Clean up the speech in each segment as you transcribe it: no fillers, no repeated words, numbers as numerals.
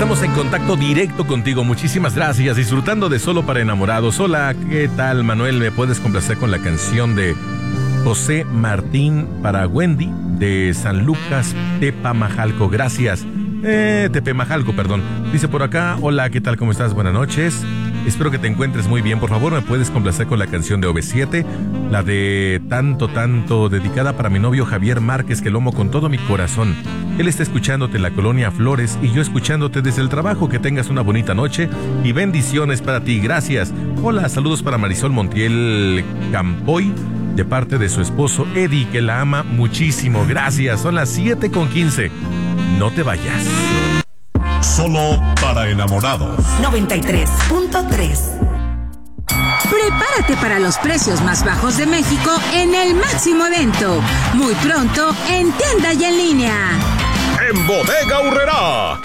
estamos en contacto directo contigo. Muchísimas gracias. Disfrutando de Solo para Enamorados. Hola, ¿qué tal, Manuel? ¿Me puedes complacer con la canción de José Martín para Wendy de San Lucas, Tepamajalco? Gracias. Tepemajalco, perdón. Dice por acá, hola, ¿qué tal? ¿Cómo estás? Buenas noches. Espero que te encuentres muy bien. Por favor, ¿me puedes complacer con la canción de OV7? La de Tanto, dedicada para mi novio Javier Márquez, que lo amo con todo mi corazón. Él está escuchándote en la colonia Flores y yo escuchándote desde el trabajo. Que tengas una bonita noche y bendiciones para ti. Gracias. Hola, saludos para Marisol Montiel Campoy, de parte de su esposo Eddie, que la ama muchísimo. Gracias. Son las 7:15. No te vayas. Solo para enamorados. 93.3. Prepárate para los precios más bajos de México en el máximo evento. Muy pronto en tienda y en línea. En Bodega Aurrerá.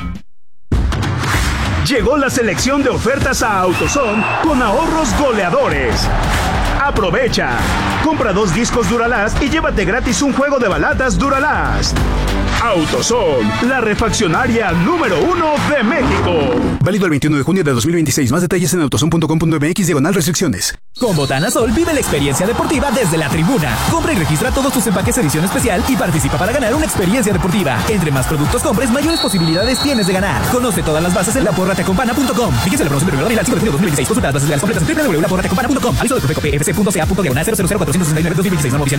Llegó la selección de ofertas a AutoZone con ahorros goleadores. Aprovecha. Compra 2 discos Duralast y llévate gratis un juego de baladas Duralast. AutoZone, la refaccionaria número 1 de México. Válido el 21 de junio de 2026. Más detalles en autozone.com.mx/restricciones. Con Botana Sol vive la experiencia deportiva desde la tribuna. Compra y registra todos tus empaques edición especial y participa para ganar una experiencia deportiva. Entre más productos compres, mayores posibilidades tienes de ganar. Conoce todas las bases en laporrateacompana.com. Fíjese la promoción de 1 de abril al 5 de junio de 2026. Consulta las bases legales completas en www.laporrateacompana.com. Aviso de Profeco PFC.ca.diagonal 000469-2026.